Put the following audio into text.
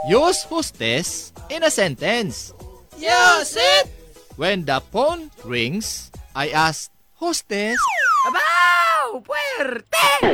Use hostess in a sentence. Use it! When the phone rings, I ask, hostess, Abaw! Puwerte!